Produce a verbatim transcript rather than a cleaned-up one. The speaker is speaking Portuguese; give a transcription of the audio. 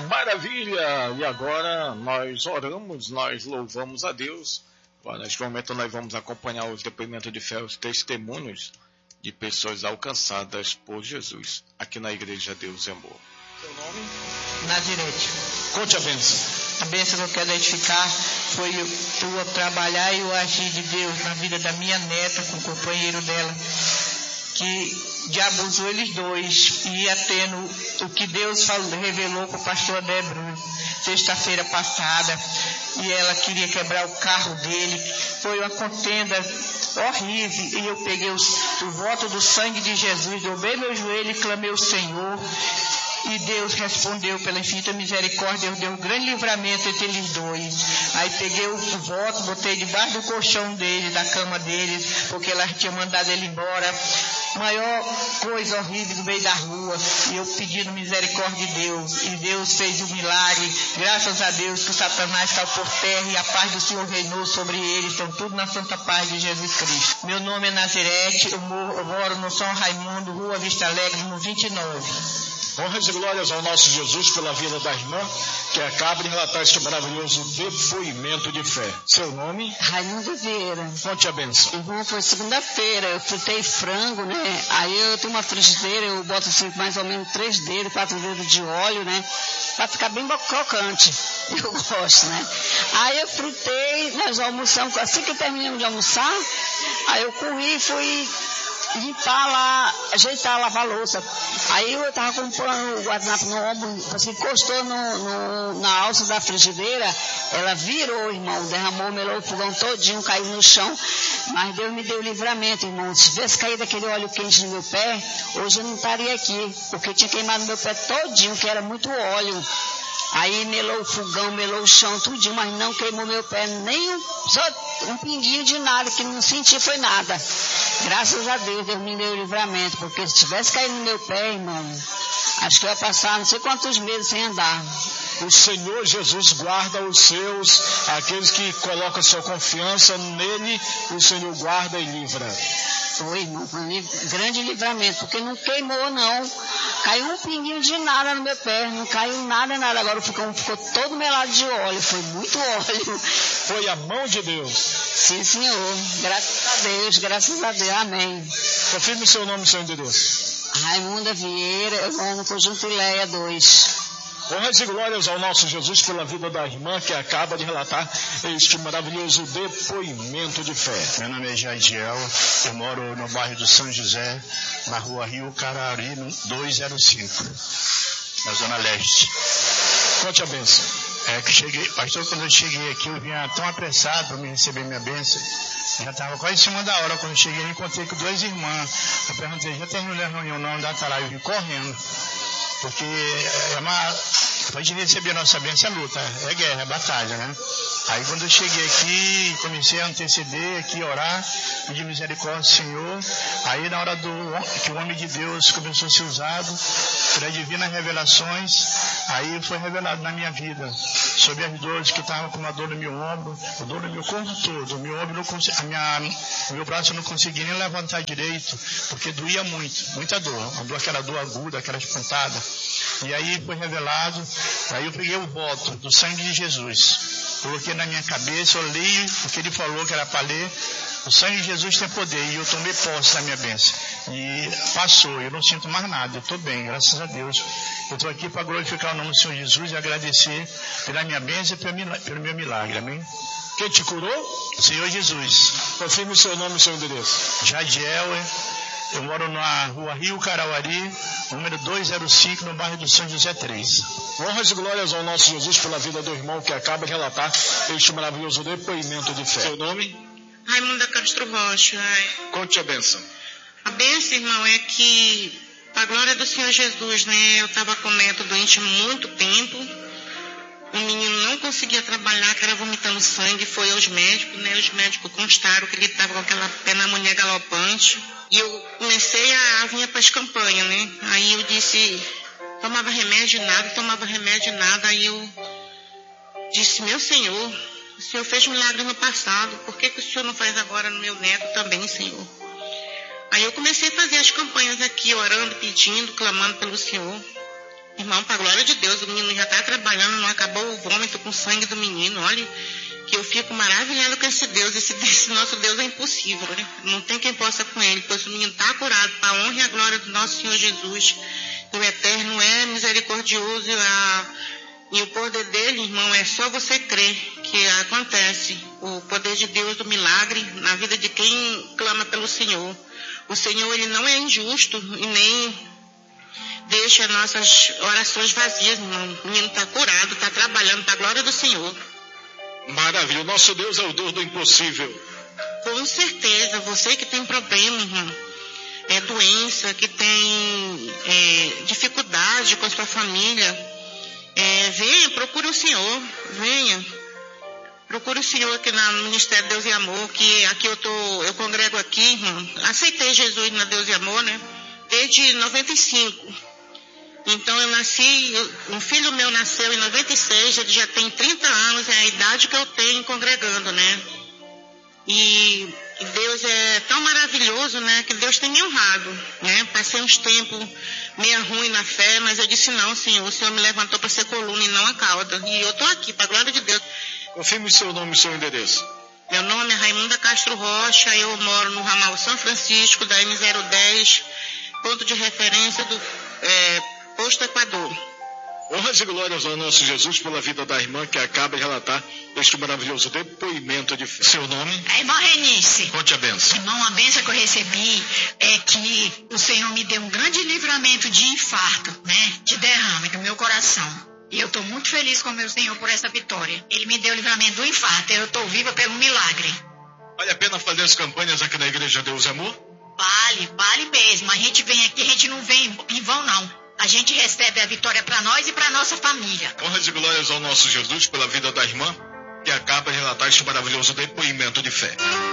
Maravilha! E agora nós oramos, nós louvamos a Deus. Agora, neste momento nós vamos acompanhar os depoimentos de fé, os testemunhos de pessoas alcançadas por Jesus, aqui na Igreja Deus é Amor. Seu nome? Nazirete. Conte a bênção. A bênção que eu quero edificar foi o trabalhar e o agir de Deus na vida da minha neta, com o companheiro dela, que diabo usou eles dois e ia tendo o que Deus falou, revelou para o pastor Debru, sexta-feira passada, e ela queria quebrar o carro dele. Foi uma contenda horrível, e eu peguei os, o voto do sangue de Jesus, dobrei meu joelho e clamei ao Senhor, e Deus respondeu pela infinita misericórdia. Deus deu um grande livramento entre eles dois. Aí peguei o voto, botei debaixo do colchão dele, da cama dele, porque ela tinha mandado ele embora. Maior coisa horrível no meio da rua, e eu pedindo misericórdia de Deus, e Deus fez um milagre. Graças a Deus que o Satanás caiu por terra e a paz do Senhor reinou sobre eles. Estão tudo na santa paz de Jesus Cristo. Meu nome é Nazirete, eu moro, eu moro no São Raimundo, Rua Vista Alegre, no vinte e nove. Honras e glórias ao nosso Jesus pela vida da irmã que acaba de relatar este maravilhoso depoimento de fé. Seu nome? Raimundo Vieira. Conte a bênção. Irmão, foi segunda-feira, eu fritei frango, né? Aí eu tenho uma frigideira, eu boto assim mais ou menos três dedos, quatro dedos de óleo, né? Pra ficar bem crocante. Eu gosto, né? Aí eu fritei, nós almoçamos, assim que terminamos de almoçar, aí eu corri e fui limpar lá, ajeitar, lavar a louça. Aí eu tava com um pano, o guardanapo no ombro, assim, encostou no, no, na alça da frigideira, ela virou, irmão, derramou, melou o fogão todinho, caiu no chão, mas Deus me deu livramento, irmão. Se tivesse caído aquele óleo quente no meu pé, hoje eu não estaria aqui, porque tinha queimado meu pé todinho, que era muito óleo. Aí melou o fogão, melou o chão, tudinho, mas não queimou meu pé, nem um, só um pinguinho de nada, que não senti foi nada. Graças a Deus, Deus me deu livramento, porque se tivesse caído no meu pé, irmão, acho que eu ia passar não sei quantos meses sem andar. O Senhor Jesus guarda os seus, aqueles que colocam sua confiança nele, o Senhor guarda e livra. Foi, irmão, foi um grande livramento, porque não queimou, não. Caiu um pinguinho de nada no meu pé, não caiu nada, nada. Agora ficou, ficou todo melado de óleo, foi muito óleo. Foi a mão de Deus. Sim, Senhor. Graças a Deus, graças a Deus. Amém. Confirme o seu nome e seu endereço. Raimunda Vieira, eu moro no Conjunto Ileia dois. Honras e glórias ao nosso Jesus pela vida da irmã que acaba de relatar este maravilhoso depoimento de fé. Meu nome é Jadiel, eu moro no bairro do São José, na rua Rio Carari, duzentos e cinco, na Zona Leste. Conte a bênção. É que cheguei, pastor, quando eu cheguei aqui, eu vinha tão apressado para me receber minha bênção. Já estava quase em cima da hora. Quando eu cheguei, eu encontrei com duas irmãs. Eu perguntei, já terminou a reunião? Não, ainda está lá. Eu vim correndo. Porque é uma, pode receber a nossa bênção, é luta, é guerra, é batalha, né? Aí quando eu cheguei aqui, comecei a anteceder aqui, orar, pedir misericórdia ao Senhor. Aí na hora do, que o homem de Deus começou a ser usado, pelas divinas revelações, aí foi revelado na minha vida, sobre as dores que estavam com uma dor no meu ombro, a dor no meu corpo todo, o meu ombro não consegui, a minha, o meu braço eu não conseguia nem levantar direito, porque doía muito, muita dor, uma dor, aquela dor aguda, aquela espantada. E aí foi revelado, aí eu peguei o voto do sangue de Jesus, coloquei na minha cabeça, eu li o que ele falou que era para ler. O sangue de Jesus tem poder, e eu tomei posse da minha bênção. E passou, eu não sinto mais nada, eu estou bem, graças a Deus. Eu estou aqui para glorificar o nome do Senhor Jesus e agradecer pela minha bênção e pelo meu milagre, amém? Quem te curou? Senhor Jesus. Confirme o seu nome e seu endereço. Jadiel, eu moro na rua Rio Carauari, número duzentos e cinco, no bairro do São José três. Honras e glórias ao nosso Jesus pela vida do irmão que acaba de relatar este maravilhoso depoimento de fé. Seu nome? Raimunda Castro Rocha. Conte a bênção. A bênção, irmão, é que, para a glória do Senhor Jesus, né, eu estava com neto doente há muito tempo. O menino não conseguia trabalhar, que era vomitando sangue, foi aos médicos, né, os médicos constaram que ele estava com aquela pneumonia galopante. E eu comecei a, a vir para as campanhas, né, aí eu disse, tomava remédio nada, tomava remédio nada, aí eu disse, meu Senhor, o Senhor fez milagre no passado, por que que o Senhor não faz agora no meu neto também, Senhor? Aí eu comecei a fazer as campanhas aqui, orando, pedindo, clamando pelo Senhor. Irmão, para a glória de Deus, o menino já está trabalhando, não acabou o vômito com o sangue do menino. Olha, que eu fico maravilhado com esse Deus. Esse, esse nosso Deus é impossível, né? Não tem quem possa com ele, pois o menino está curado para a honra e a glória do nosso Senhor Jesus. O Eterno é misericordioso e, a, e o poder dele, irmão, é só você crer que acontece. O poder de Deus do milagre na vida de quem clama pelo Senhor. O Senhor, ele não é injusto e nem deixa nossas orações vazias, irmão. O menino está curado, está trabalhando para a glória do Senhor. Maravilha, o nosso Deus é o Deus do impossível. Com certeza, você que tem problema, irmão, é doença, que tem é, dificuldade com a sua família, é, venha, procure o Senhor, venha. Procure o Senhor aqui no Ministério Deus e Amor, que aqui eu tô, eu congrego aqui, irmão. Aceitei Jesus na Deus e Amor, né? Desde noventa e cinco. Então eu nasci, um filho meu nasceu em noventa e seis, ele já tem trinta anos, é a idade que eu tenho congregando, né? E Deus é tão maravilhoso, né? Que Deus tem me honrado, né? Passei uns tempos meio ruim na fé, mas eu disse não, Senhor, o Senhor me levantou para ser coluna e não a cauda. E eu tô aqui, para a glória de Deus. Confirme seu nome e seu endereço. Meu nome é Raimunda Castro Rocha, eu moro no ramal São Francisco, da M zero dez, ponto de referência do é, Posto Equador. Honras e glórias ao nosso Jesus pela vida da irmã que acaba de relatar este maravilhoso depoimento de seu nome. A irmã Renice. Conte a benção. Irmão, a benção que eu recebi é que o Senhor me deu um grande livramento de infarto, né? De derrame do meu coração. E eu estou muito feliz com o meu Senhor por essa vitória. Ele me deu o livramento do infarto. Eu estou viva pelo milagre. Vale a pena fazer as campanhas aqui na Igreja Deus e Amor? Vale, vale mesmo. A gente vem aqui, a gente não vem em vão, não. A gente recebe a vitória para nós e para nossa família. Honras e glórias ao nosso Jesus pela vida da irmã que acaba de relatar este maravilhoso depoimento de fé.